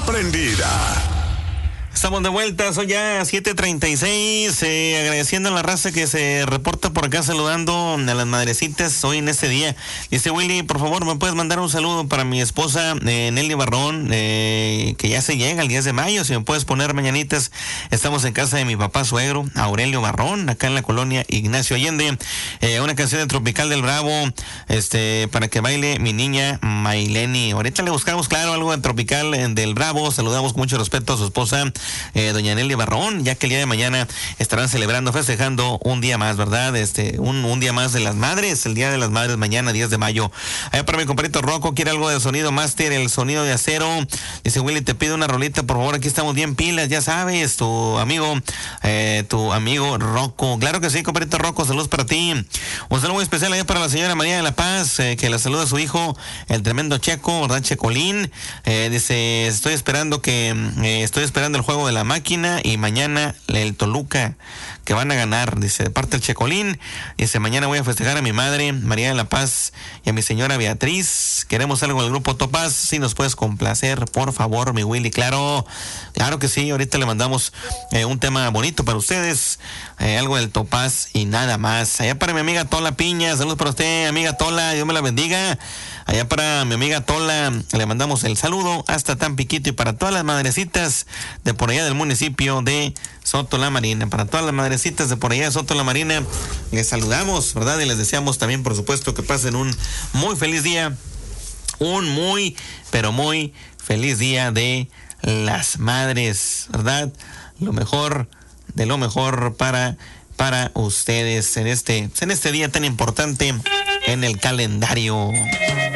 prendida. Estamos de vuelta, son ya 7:36, agradeciendo a la raza que se reporta por acá, saludando a las madrecitas hoy en este día. Dice Willy, por favor, ¿me puedes mandar un saludo para mi esposa Nelly Barrón, que ya se llega el 10 de mayo? Si me puedes poner mañanitas, estamos en casa de mi papá suegro, Aurelio Barrón, acá en la colonia Ignacio Allende. Una canción de Tropical del Bravo, para que baile mi niña Maileni. Ahorita le buscamos, claro, algo de Tropical del Bravo. Saludamos con mucho respeto a su esposa, doña Nelly Barrón, ya que el día de mañana estarán celebrando, festejando un día más, ¿verdad? Un día más de las madres, el Día de las Madres, mañana 10 de mayo. Allá para mi compadrito Rocco, quiere algo de sonido máster, el sonido de acero. Dice Willy, te pido una rolita, por favor, aquí estamos bien pilas, ya sabes, tu amigo Rocco. Claro que sí, compadrito Rocco, saludos para ti. Un saludo muy especial allá para la señora María de la Paz, que la saluda a su hijo, el tremendo Checo, ¿verdad? Checolín. Dice, estoy esperando el juego de la máquina y mañana el Toluca, que van a ganar. Dice, de parte del Checolín. Dice, mañana voy a festejar a mi madre María de la Paz y a mi señora Beatriz. Queremos algo del grupo Topaz, si nos puedes complacer, por favor, mi Willy. Claro que sí, ahorita le mandamos un tema bonito para ustedes, algo del Topaz y nada más. Allá para mi amiga Tola Piña, saludos para usted, amiga Tola, Dios me la bendiga. Allá para mi amiga Tola le mandamos el saludo hasta Tampiquito, y para todas las madrecitas de por allá del municipio de Soto La Marina, para todas las madrecitas de por allá de Soto La Marina, les saludamos, ¿verdad? Y les deseamos también, por supuesto, que pasen un muy feliz día, un muy, pero muy feliz día de las madres, ¿verdad? Lo mejor de lo mejor para ustedes en este día tan importante en el calendario.